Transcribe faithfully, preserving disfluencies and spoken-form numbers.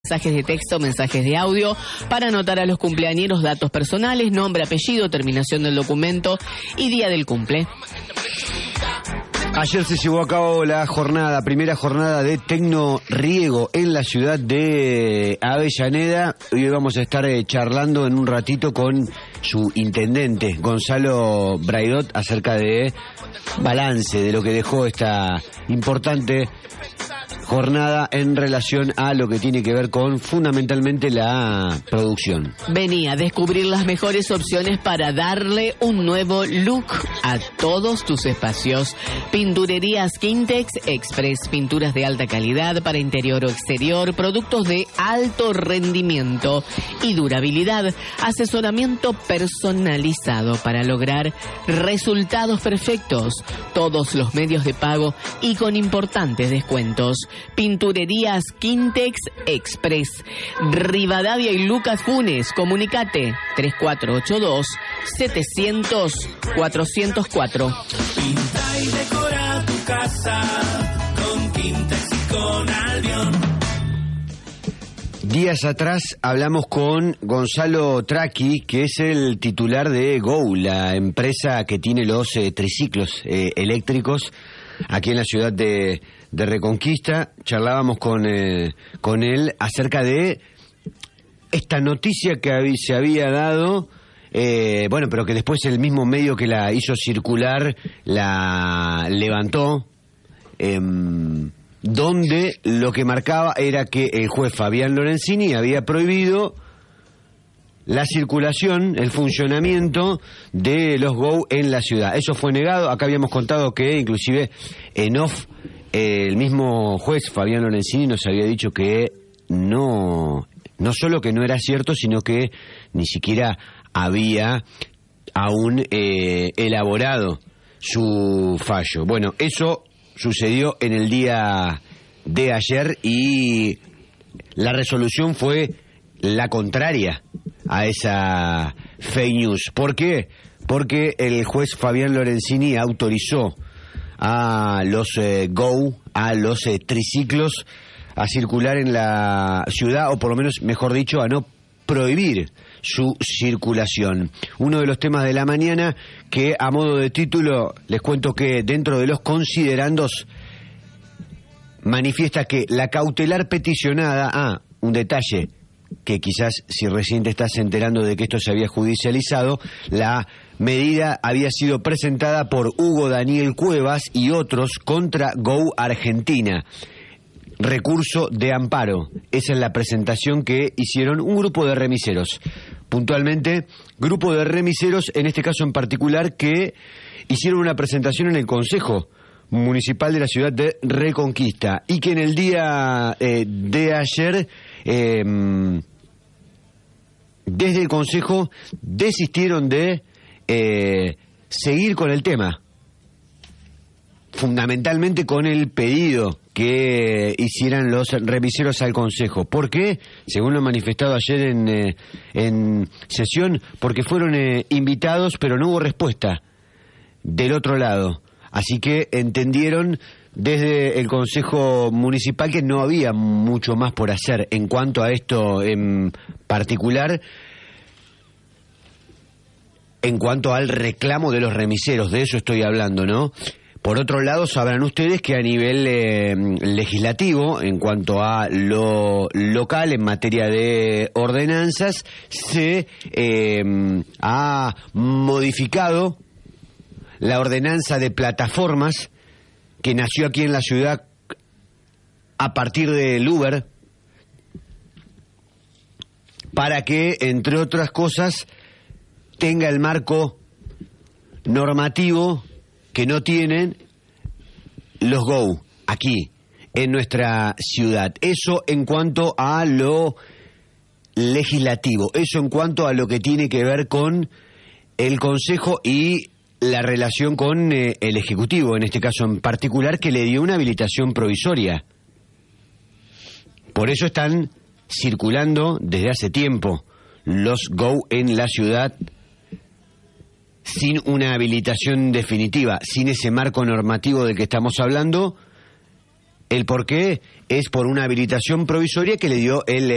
mensajes de texto, mensajes de audio, para anotar a los cumpleañeros datos personales, nombre, apellido, terminación del documento y día del cumple. Ayer se llevó a cabo la jornada, primera jornada de Tecnorriego en la ciudad de Avellaneda. Hoy vamos a estar eh, charlando en un ratito con su intendente, Gonzalo Braidot, acerca de balance de lo que dejó esta importante jornada en relación a lo que tiene que ver con fundamentalmente la producción. Venía a descubrir las mejores opciones para darle un nuevo look a todos tus espacios. Pinturerías Quintex Express, pinturas de alta calidad para interior o exterior, productos de alto rendimiento y durabilidad, asesoramiento personalizado para lograr resultados perfectos, todos los medios de pago y con importantes descuentos. Pinturerías Quintex Express, Rivadavia y Lucas Funes. Comunicate tres cuatro ocho dos, setecientos, cuatrocientos cuatro. Pinta y decora tu casa con Quintex y con Albion. Días atrás hablamos con Gonzalo Traqui, que es el titular de Go, la empresa que tiene los eh, triciclos eh, eléctricos aquí en la ciudad de, de Reconquista. Charlábamos con, eh, con él acerca de esta noticia que hab- se había dado, eh, bueno, pero que después el mismo medio que la hizo circular la levantó, eh, donde lo que marcaba era que el juez Fabián Lorenzini había prohibido la circulación, el funcionamiento de los Go en la ciudad. Eso fue negado. Acá habíamos contado que inclusive en off eh, el mismo juez Fabián Lorenzini nos había dicho que no, no solo que no era cierto, sino que ni siquiera había aún eh, elaborado su fallo. Bueno, eso sucedió en el día de ayer y la resolución fue la contraria a esa fake news. ¿Por qué? Porque el juez Fabián Lorenzini autorizó a los eh, Go, a los eh, triciclos, a circular en la ciudad, o por lo menos, mejor dicho, a no prohibir su circulación. Uno de los temas de la mañana que, a modo de título, les cuento que dentro de los considerandos manifiesta que la cautelar peticionada, ah, un detalle, que quizás si recién te estás enterando de que esto se había judicializado, la medida había sido presentada por Hugo Daniel Cuevas y otros contra Go Argentina. Recurso de amparo. Esa es la presentación que hicieron un grupo de remiseros. Puntualmente, grupo de remiseros, en este caso en particular, que hicieron una presentación en el Consejo Municipal de la ciudad de Reconquista y que en el día eh, de ayer eh, desde el Consejo desistieron de eh, seguir con el tema, fundamentalmente con el pedido que hicieran los remiseros al Consejo. ¿Por qué? Según lo manifestado ayer en, eh, en sesión, porque fueron eh, invitados pero no hubo respuesta del otro lado. Así que entendieron desde el Consejo Municipal que no había mucho más por hacer en cuanto a esto en particular, en cuanto al reclamo de los remiseros. De eso estoy hablando, ¿no? Por otro lado, sabrán ustedes que a nivel eh, legislativo, en cuanto a lo local, en materia de ordenanzas, se eh, ha modificado la ordenanza de plataformas que nació aquí en la ciudad a partir del Uber, para que, entre otras cosas, tenga el marco normativo que no tienen los Go aquí en nuestra ciudad. Eso en cuanto a lo legislativo, eso en cuanto a lo que tiene que ver con el Consejo y la relación con eh, el Ejecutivo, en este caso en particular, que le dio una habilitación provisoria. Por eso están circulando desde hace tiempo los Go en la ciudad sin una habilitación definitiva, sin ese marco normativo del que estamos hablando. El porqué es por una habilitación provisoria que le dio el